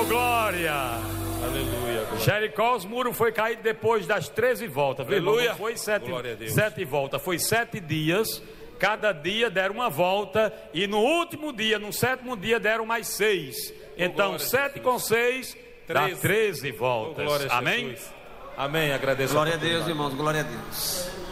Oh, glória! Aleluia. Jericó, os muros foi caído depois das 13 voltas. Aleluia. Não foi Glória a Deus. 7 voltas, foi 7 dias. Cada dia deram uma volta. E no último dia, no 7º dia, deram mais 6. Então, 7 com 6 dá 13 voltas. Glória a Amém? Jesus. Amém. Agradeço. Glória a Deus, irmãos. Glória a Deus.